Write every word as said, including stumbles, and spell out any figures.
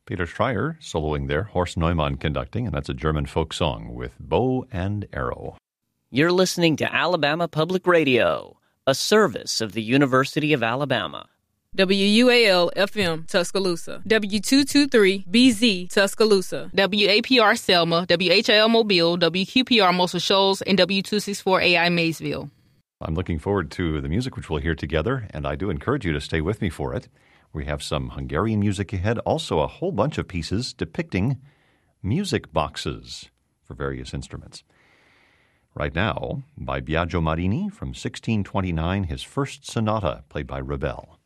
Peter Schreier soloing there, Horst Neumann conducting, and that's a German folk song with bow and arrow. You're listening to Alabama Public Radio, a service of the University of Alabama. W U A L F M Tuscaloosa, W two twenty-three B Z Tuscaloosa, W A P R Selma, W H L Mobile, W Q P R Muscle Shoals, and W two sixty-four A I Maysville. I'm looking forward to the music which we'll hear together, and I do encourage you to stay with me for it. We have some Hungarian music ahead, also a whole bunch of pieces depicting music boxes for various instruments. Right now, by Biagio Marini from sixteen twenty-nine, his first sonata played by Ravel.